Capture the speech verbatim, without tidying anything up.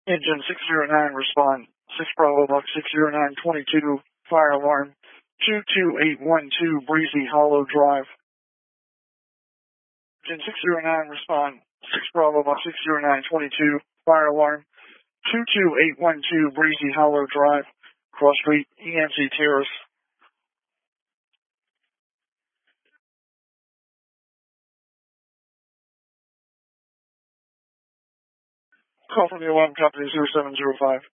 Engine six zero nine, respond. six Bravo Buck six zero nine twenty-two, fire alarm. two two eight one two, Breezy Hollow Drive. Engine six zero nine, respond. six Bravo Buck six zero nine twenty-two, fire alarm. two two eight one two, Breezy Hollow Drive, Cross Street, E N C Terrace. Call from the alarm company zero seven zero five.